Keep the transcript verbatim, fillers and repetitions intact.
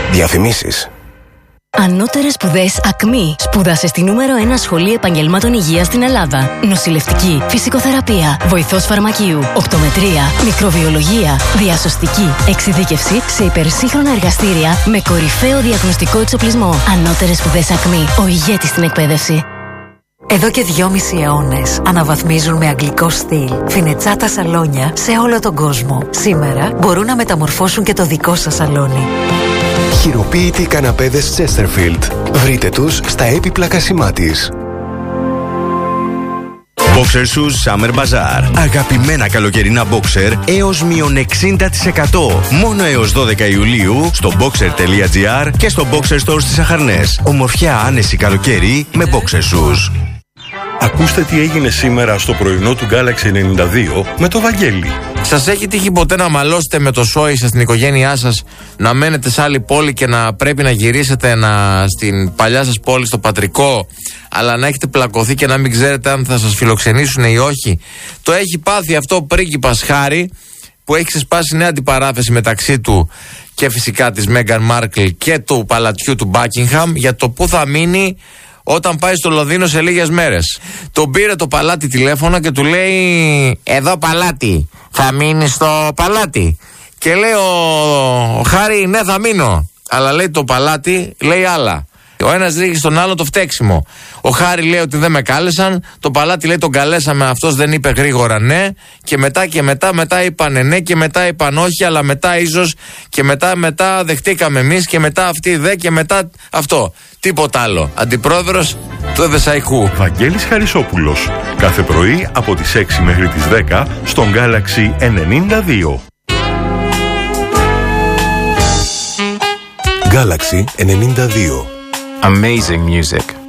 Διαφημίσεις. Ανώτερες σπουδές ΑΚΜΗ. Σπούδασε στη νούμερο ένα σχολή επαγγελμάτων υγείας στην Ελλάδα. Νοσηλευτική, φυσικοθεραπεία, βοηθός φαρμακείου, οπτομετρία, μικροβιολογία, διασωστική, εξειδίκευση σε υπερσύγχρονα εργαστήρια με κορυφαίο διαγνωστικό εξοπλισμό. Ανώτερες σπουδές ΑΚΜΗ. Ο ηγέτης στην εκπαίδευση. Εδώ και δυόμισι αιώνες αναβαθμίζουν με αγγλικό στυλ φινετσάτα σαλόνια σε όλο τον κόσμο. Σήμερα μπορούν να μεταμορφώσουν και το δικό σας σαλόνι. Χειροποίητοι καναπέδες Chesterfield. Βρείτε τους στα έπιπλα Κασιμάτης. Boxer Shoes Summer Bazaar. Αγαπημένα καλοκαιρινά boxer έως μείον εξήντα τοις εκατό. Μόνο έως δώδεκα Ιουλίου στο boxer τελεία gr και στο Boxer Store στις Αχαρνές. Ομορφιά άνεση καλοκαίρι με Boxer Shoes. Ακούστε τι έγινε σήμερα στο πρωινό του Galaxy ενενήντα δύο με το Βαγγέλη. Σας έχει τύχει ποτέ να μαλώσετε με το σόι σας, την οικογένειά σας, να μένετε σε άλλη πόλη και να πρέπει να γυρίσετε να, στην παλιά σας πόλη, στο πατρικό, αλλά να έχετε πλακωθεί και να μην ξέρετε αν θα σας φιλοξενήσουν ή όχι? Το έχει πάθει αυτό ο πρίγκιπας Χάρη, που έχει ξεσπάσει νέα αντιπαράθεση μεταξύ του και φυσικά της Μέγαν Μάρκλ και του παλατιού του Μπάκιγχαμ για το που θα μείνει όταν πάει στο Λονδίνο σε λίγες μέρες. Τον πήρε το παλάτι τηλέφωνο και του λέει: εδώ παλάτι, θα μείνει στο παλάτι? Και λέει ο, ο Χάρη: ναι, θα μείνω. Αλλά λέει το παλάτι, λέει άλλα. Ο ένας ρίχνει στον άλλο το φταίξιμο. Ο Χάρη λέει ότι δεν με κάλεσαν. Το παλάτι λέει τον καλέσαμε, αυτός δεν είπε γρήγορα ναι. Και μετά και μετά, μετά είπανε ναι και μετά είπαν όχι, αλλά μετά ίσως και μετά, μετά δεχτήκαμε εμείς και μετά αυτή δε και μετά αυτό. Τίποτα άλλο. Αντιπρόεδρος του Εδεσαϊκού. Βαγγέλης Χαρισόπουλος. Κάθε πρωί από τις έξι μέχρι τις δέκα στον Galaxy ενενήντα δύο. Galaxy ενενήντα δύο. Amazing music.